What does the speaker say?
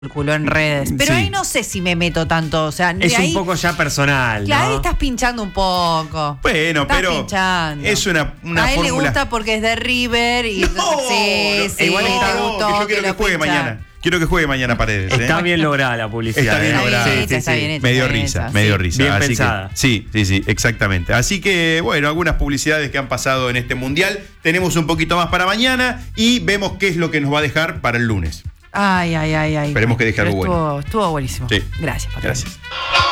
culo en redes. Pero Sí. ahí no sé si me meto tanto. O sea, Es ahí, un poco ya personal, claro, ahí ¿no? estás pinchando un poco. Bueno, Estás pero pinchando. es una a él fórmula. le gusta porque es de River y No, sí, no, sí, igual te está- gustó que yo quiero que lo juegue pincha. mañana. Quiero que juegue mañana Paredes. Está bien lograda la publicidad. Está bien lograda. Sí, hecha, sí, está sí. bien hecha, Me dio está bien risa, hecha, me dio sí. risa. Bien Así pensada. que, sí, exactamente. Así que, bueno, algunas publicidades que han pasado en este mundial. Tenemos un poquito más para mañana y vemos qué es lo que nos va a dejar para el lunes. Ay. Esperemos que deje Pero algo bueno. Estuvo buenísimo. Sí. Gracias, Patricio. Gracias.